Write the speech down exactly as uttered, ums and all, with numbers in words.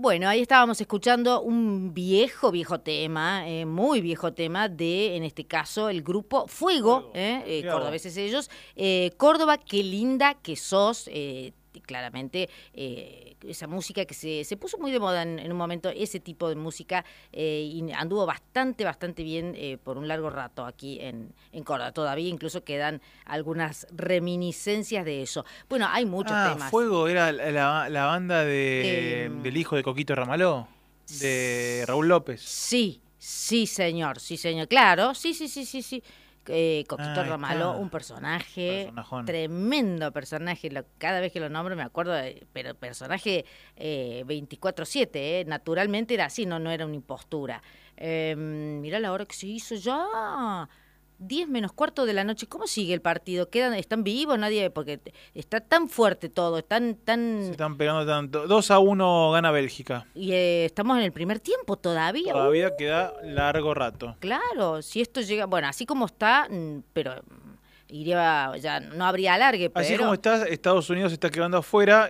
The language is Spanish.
Bueno, ahí estábamos escuchando un viejo, viejo tema, eh, muy viejo tema de, en este caso, el grupo Fuego, Fuego. eh, eh, Mirá vos. cordobeses ellos. Eh, Córdoba, qué linda que sos. Eh, claramente, eh, esa música que se, se puso muy de moda en, en un momento, ese tipo de música, eh, y anduvo bastante, bastante bien eh, por un largo rato aquí en, en Córdoba. Todavía incluso quedan algunas reminiscencias de eso. Bueno, hay muchos Ah, temas. Fuego era la, la- la banda Eh, de, del hijo de Coquito Ramaló, de Raúl López. Sí, sí, señor, sí, señor. Claro, sí, sí, sí, sí, sí. Eh, Coquito Ah, ahí Ramaló, está. un personaje, Personajón. tremendo personaje. Lo- cada vez que lo nombro me acuerdo, de, pero personaje eh, veinticuatro siete, eh, naturalmente era así, no, no era una impostura. Eh, mirá la hora que se hizo ya. Diez menos cuarto de la noche. ¿Cómo sigue el partido? ¿Quedan, están vivos? Nadie, porque t- está tan fuerte todo, tan, Se tan. están pegando tanto. dos a uno gana Bélgica. Y eh, estamos en el primer tiempo todavía. Uh, Todavía queda largo rato. Claro, si esto llega, bueno, así como está, mm, pero mm, iría, ya no habría alargue, Así pero como está, Estados Unidos se está quedando afuera